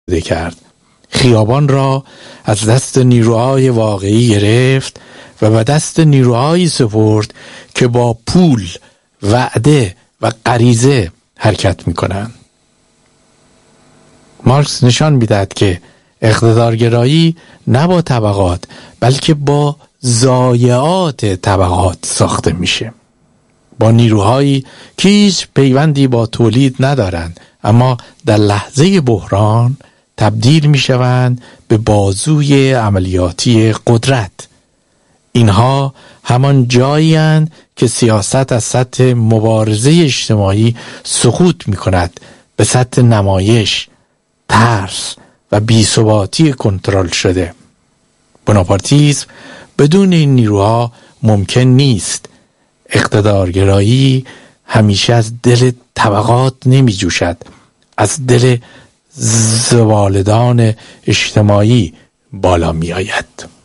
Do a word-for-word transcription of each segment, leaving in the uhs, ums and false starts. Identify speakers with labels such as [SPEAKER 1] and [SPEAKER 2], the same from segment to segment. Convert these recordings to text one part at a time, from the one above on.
[SPEAKER 1] کرد. خیابان را از دست نیروهای واقعی گرفت و به دست نیروهایی سپرد که با پول، وعده و غریزه حرکت می‌کنند. مارکس نشان می‌دهد که اقتدارگرایی نه با طبقات بلکه با ضایعات طبقات ساخته میشه، با نیروهایی که هیچ پیوندی با تولید ندارند اما در لحظه بحران تبدیل میشوند به بازوی عملیاتی قدرت. اینها همان جایی اند که سیاست از سطح مبارزه اجتماعی سقوط میکند به سطح نمایش، ترس و بی‌ثباتی کنترل شده. بناپارتیسم بدون این نیروها ممکن نیست. اقتدارگرایی همیشه از دل طبقات نمی جوشد، از دل زوالدان اجتماعی بالا می آید.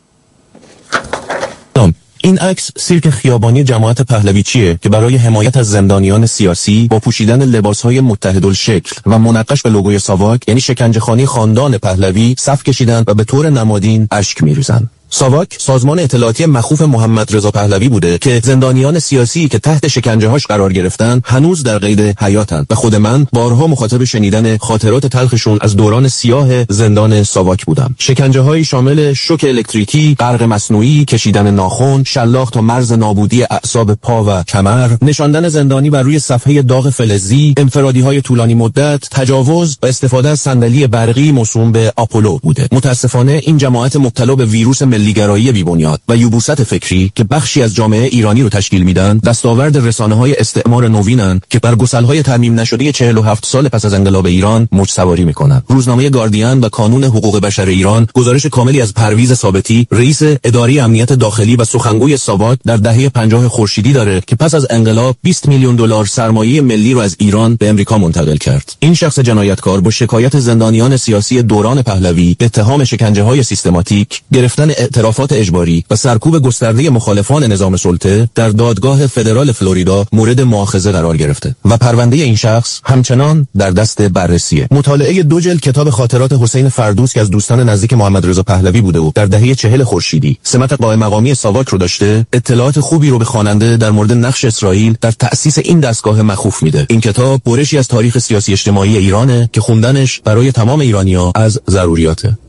[SPEAKER 2] این عکس سیرک خیابانی جماعت پهلویچیه که برای حمایت از زندانیان سیاسی با پوشیدن لباسهای متحدالشکل و منقش به لوگوی ساواک یعنی شکنجهخانه خاندان پهلوی صف کشیدن و به طور نمادین اشک می‌ریزن. ساواک سازمان اطلاعاتی مخوف محمد رضا پهلوی بوده که زندانیان سیاسی که تحت شکنجه‌هاش قرار گرفتن هنوز در قید حیاتن و خود من بارها مخاطب شنیدن خاطرات تلخشون از دوران سیاه زندان ساواک بودم. شکنجه‌های شامل شوک الکتریکی، غرق مصنوعی، کشیدن ناخن، شلاق تا مرز نابودی اعصاب پا و کمر، نشاندن زندانی بر روی صفحه داغ فلزی، انفرادی‌های طولانی مدت، تجاوز و استفاده از صندلی برقی موسوم به آپولو بوده. متاسفانه این جماعت مبتلا به ویروس ملیگرایی بی‌بنیاد و یبوست فکری که بخشی از جامعه ایرانی رو تشکیل میدن، دستاورد رسانه‌های استعمار نوینن که بر گسل‌های ترمیم نشده چهل و هفت سال پس از انقلاب ایران موج سواری میکنن. روزنامه گاردین و کانون حقوق بشر ایران گزارش کاملی از پرویز ثابتی، رئیس اداره امنیت داخلی و سخنگوی ساواک در دهه پنجاه خورشیدی داره که پس از انقلاب بیست میلیون دلار سرمایه ملی رو از ایران به امریکا منتقل کرد. این شخص جنایتکار با شکایت زندانیان سیاسی دوران پهلوی به اتهام شکنجه‌های سیستماتیک، گرفتن اعترافات اجباری و سرکوب گسترده مخالفان نظام سلطه در دادگاه فدرال فلوریدا مورد مؤاخذه قرار گرفته و پرونده این شخص همچنان در دست بررسیه. مطالعه دو جلد کتاب خاطرات حسین فردوس که از دوستان نزدیک محمد رضا پهلوی بوده و در دهه چهل خورشیدی سمت قائم مقامی ساواک رو داشته، اطلاعات خوبی رو به خواننده در مورد نقش اسرائیل در تأسیس این دستگاه مخوف میده. این کتاب برشی از تاریخ سیاسی اجتماعی ایرانه که خوندنش برای تمام ایرانی‌ها از ضروریاته.